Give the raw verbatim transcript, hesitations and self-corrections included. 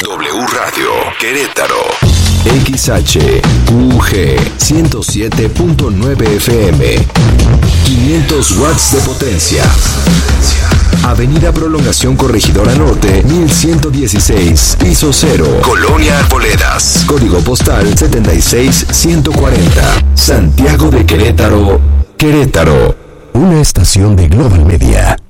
W Radio Querétaro. X H Q G ciento siete punto nueve F M. quinientos watts de potencia. Avenida Prolongación Corregidora Norte, mil ciento dieciséis, piso cero, Colonia Arboledas. Código postal setenta y seis ciento cuarenta. Santiago de Querétaro, Querétaro. Una estación de Global Media.